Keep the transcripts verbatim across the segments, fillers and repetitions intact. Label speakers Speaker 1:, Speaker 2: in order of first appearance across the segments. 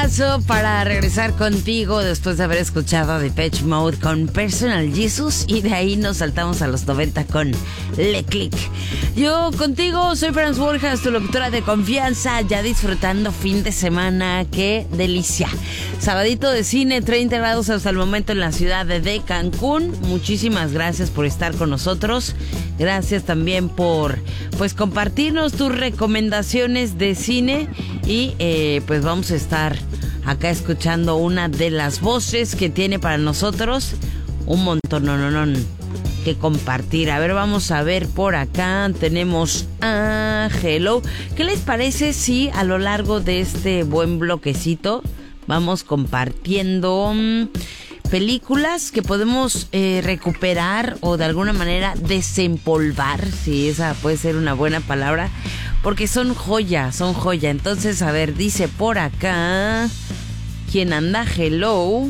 Speaker 1: momentazo para regresar contigo después de haber escuchado Depeche Mode con Personal Jesus, y de ahí nos saltamos a los noventa con Le Click. Yo contigo soy Franz Borjas, tu locutora de confianza, ya disfrutando fin de semana. Qué delicia. Sabadito de cine, treinta grados hasta el momento en la ciudad de Cancún. Muchísimas gracias por estar con nosotros. Gracias también por pues compartirnos tus recomendaciones de cine. Y eh, pues vamos a estar acá escuchando una de las voces que tiene para nosotros un montón no, no, no, que compartir. A ver, vamos a ver por acá. Tenemos a Hello. ¿Qué les parece si a lo largo de este buen bloquecito vamos compartiendo um, películas que podemos eh, recuperar o de alguna manera desempolvar, si esa puede ser una buena palabra, porque son joya, son joya. Entonces, a ver, dice por acá, ¿quién anda? Hello.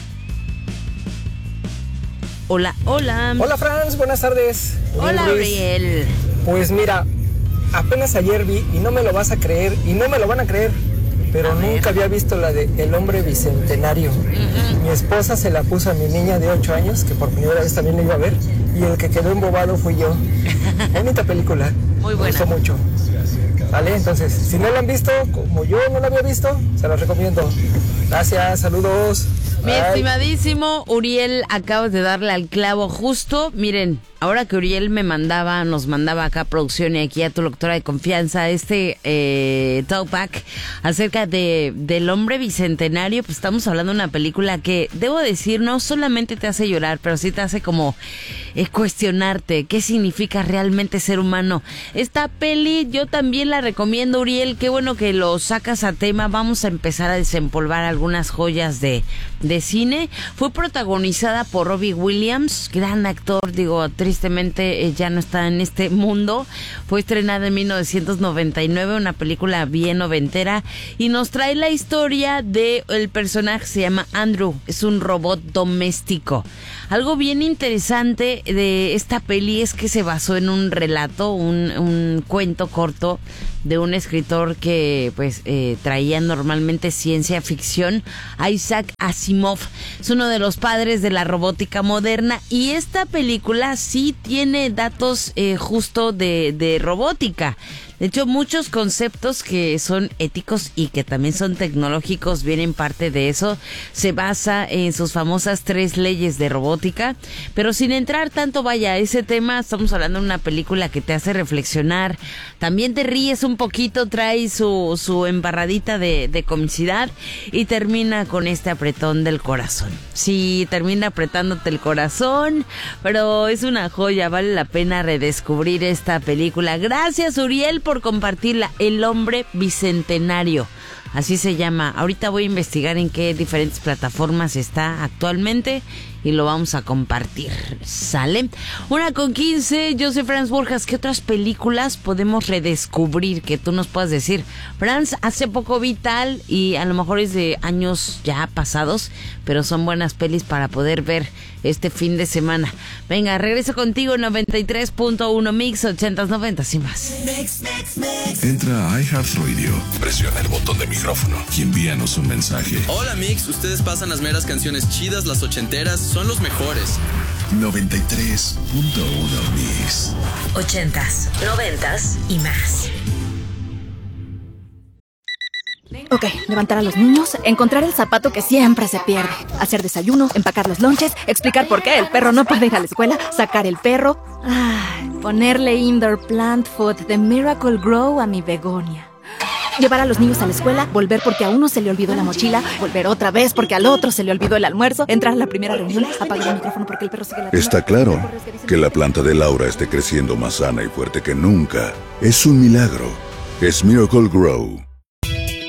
Speaker 1: Hola, hola.
Speaker 2: Hola, Franz, buenas tardes.
Speaker 1: Hola, Ariel.
Speaker 2: Pues mira, apenas ayer vi, y no me lo vas a creer, y no me lo van a creer, pero a nunca ver. había visto la de El Hombre Bicentenario. Uh-huh. Mi esposa se la puso a mi niña de ocho años, que por primera vez también la iba a ver, y el que quedó embobado fui yo. Bonita película. Muy buena. Me gustó mucho. Vale, entonces, si no la han visto, como yo no la había visto, se la recomiendo. Gracias, saludos.
Speaker 1: Mi Bye. estimadísimo Uriel, acabas de darle al clavo justo. Miren, ahora que Uriel me mandaba, nos mandaba acá a producción y aquí a tu locutora de confianza este eh, talkback acerca de del Hombre Bicentenario, pues estamos hablando de una película que, debo decir, no solamente te hace llorar, pero sí te hace como eh, cuestionarte qué significa realmente ser humano. Esta peli yo también la recomiendo, Uriel, qué bueno que lo sacas a tema. Vamos a empezar a desempolvar algunas joyas de, de cine. Fue protagonizada por Robbie Williams, gran actor, digo, tristemente eh, ya no está en este mundo. Fue estrenada en mil novecientos noventa y nueve, una película bien noventera, y nos trae la historia de el personaje, se llama Andrew, es un robot doméstico. Algo bien interesante de esta peli es que se basó en un relato, un, un cuento corto de un escritor que pues eh, traía normalmente ciencia ficción, Isaac Asimov. Es uno de los padres de la robótica moderna, y esta película sí tiene datos eh, justo de, de robótica. De hecho, muchos conceptos que son éticos y que también son tecnológicos vienen parte de eso. Se basa en sus famosas tres leyes de robótica, pero sin entrar tanto, vaya, a ese tema. Estamos hablando de una película que te hace reflexionar, también te ríes un poquito, trae su, su embarradita de, de comicidad, y termina con este apretón del corazón. Sí, termina apretándote el corazón, pero es una joya, vale la pena redescubrir esta película. Gracias, Uriel, por compartirla. El Hombre Bicentenario, así se llama. Ahorita voy a investigar en qué diferentes plataformas está actualmente y lo vamos a compartir. ¿Sale? Una con quince, yo soy Franz Borjas. ¿Qué otras películas podemos redescubrir que tú nos puedas decir? Franz, hace poco vi tal, y a lo mejor es de años ya pasados, pero son buenas pelis para poder ver este fin de semana. Venga, regreso contigo en noventa y tres punto uno Mix, ochentas, noventas y más.
Speaker 3: Mix, mix, mix. Entra a iHeartRadio, presiona el botón de micrófono y envíanos un mensaje.
Speaker 4: Hola, Mix, ustedes pasan las meras canciones chidas, las ochenteras, son los mejores.
Speaker 3: noventa y tres punto uno Mix.
Speaker 5: Ochentas, noventas y más.
Speaker 6: Ok, levantar a los niños, encontrar el zapato que siempre se pierde, hacer desayuno, empacar los lonches, explicar por qué el perro no puede ir a la escuela, sacar el perro, ay, ponerle indoor plant food de Miracle Grow a mi begonia. Llevar a los niños a la escuela, volver porque a uno se le olvidó la mochila, volver otra vez porque al otro se le olvidó el almuerzo, entrar a la primera reunión, apagar el micrófono porque el perro sigue la tienda.
Speaker 3: Está claro que la planta de Laura esté creciendo más sana y fuerte que nunca. Es un milagro. Es Miracle Grow.